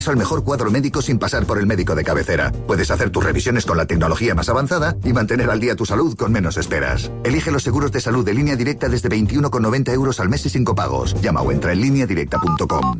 al mejor cuadro médico sin pasar por el médico de cabecera. Puedes hacer tus revisiones con la tecnología más avanzada y mantener al día tu salud con menos esperas. Elige los seguros de salud de Línea Directa desde 21,90 € al mes y sin copagos. Llama o entra en lineadirecta.com.